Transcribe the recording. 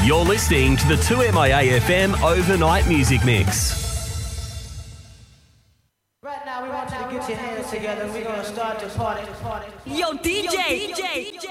You're listening to the 2MIA FM Overnight Music Mix. Right now, we want you to get your hands together. We're going to start the party. Yo, DJ.